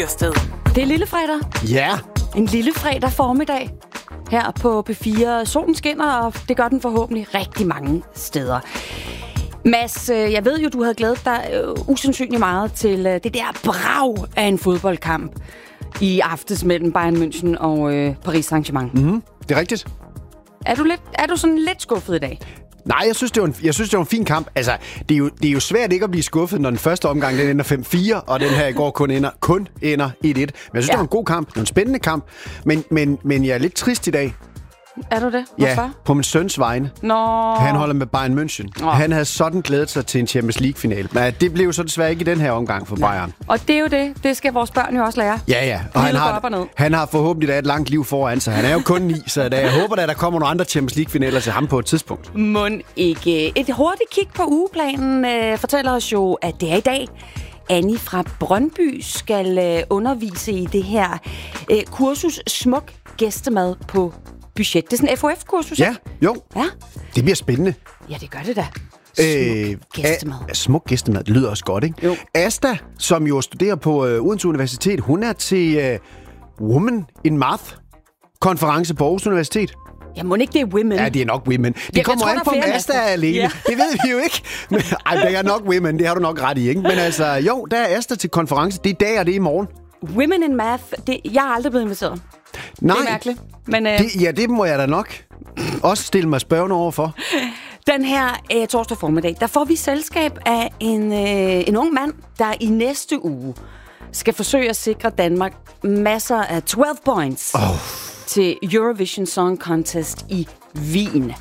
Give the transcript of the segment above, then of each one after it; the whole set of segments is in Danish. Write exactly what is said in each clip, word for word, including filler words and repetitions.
Det er lille fredag. Ja. En lille fredag formiddag her på P fire. Solen skinner, og det gør den forhåbentlig rigtig mange steder. Mads, jeg ved jo, du havde glædet dig uh, usandsynligt meget til uh, det der brag af en fodboldkamp i aftes mellem Bayern München og uh, Paris Saint-Germain. Mm-hmm. Det er rigtigt. Er du, lidt, er du sådan lidt skuffet i dag? Nej, jeg synes, det var en, jeg synes, det var en fin kamp. Altså, det er, jo, det er jo svært ikke at blive skuffet, når den første omgang den ender fem fire, og den her i går kun ender, kun ender et et. Men jeg synes, ja. det var en god kamp. Det var en spændende kamp. Men, men, men jeg er lidt trist i dag. Er du det? Hvorfor? Ja, på min søns vegne. Nå. Han holder med Bayern München. Nå. Han havde sådan glædet sig til en Champions League-finale. Men det blev jo så desværre ikke i den her omgang for Nej. Bayern. Og det er jo det. Det skal vores børn jo også lære. Ja, ja. Og han har, og han har forhåbentlig da et langt liv foran sig. Han er jo kun ni, så da jeg håber, at der kommer nogle andre Champions League-finaler til ham på et tidspunkt. Mon ikke. Et hurtigt kig på ugeplanen øh, fortæller os jo, at det er i dag. Annie fra Brøndby skal øh, undervise i det her øh, kursus Smuk Gæstemad på budget. Det er sådan en F O F-kursus, Ja, jo. Ja. Det bliver spændende. Ja, det gør det da. Smuk øh, gæstemad. A- smuk gæstemad, det lyder også godt, ikke? Jo. Asta, som jo studerer på øh, Odense Universitet, hun er til øh, Women in Math-konference på Aarhus Universitet. Ja, må ikke det er women? Ja, det er nok women. Det jeg kommer tror, an på, om Asta er alene. Ja. Det ved vi jo ikke. Men, ej, det er nok women, det har du nok ret i, ikke? Men altså, jo, der er Asta til konference. Det er i dag, og det er i morgen. Women in Math, det, jeg har aldrig blevet inviteret. Nej. Det er mærkeligt. Men, øh, det, ja, det må jeg da nok også stille mig spørgende overfor. Den her øh, torsdag formiddag, der får vi selskab af en, øh, en ung mand, der i næste uge skal forsøge at sikre Danmark masser af tolv points oh. til Eurovision Song Contest i Wien.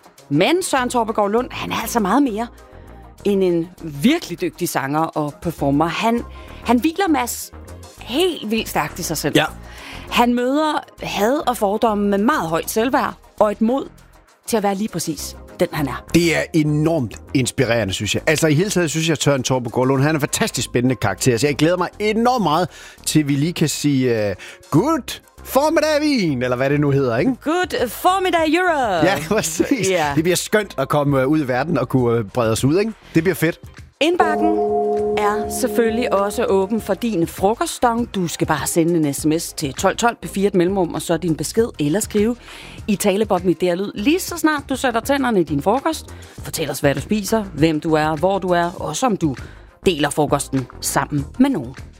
Men Søren Torpegaard Lund, han er altså meget mere end en virkelig dygtig sanger og performer. Han, han hviler Mads helt vildt stærkt i sig selv. Ja. Han møder had og fordomme med meget højt selvværd og et mod til at være lige præcis den, han er. Det er enormt inspirerende, synes jeg. Altså i hele taget synes jeg, at Søren Torpegaard Lund, han er en fantastisk spændende karakter, så jeg glæder mig enormt meget til, vi lige kan sige uh, good formiddag Wien, eller hvad det nu hedder, ikke? Good formiddag Europe! Ja, præcis. Yeah. Det bliver skønt at komme ud i verden og kunne brede os ud, ikke? Det bliver fedt. Indbakken er selvfølgelig også åben for din frokoststong. Du skal bare sende en sms til tolv tolv P fire et mellemrum, og så din besked eller skrive i talebobben i D R Lyd. Lige så snart du sætter tænderne i din frokost, fortæl os, hvad du spiser, hvem du er, hvor du er, og om du deler frokosten sammen med nogen.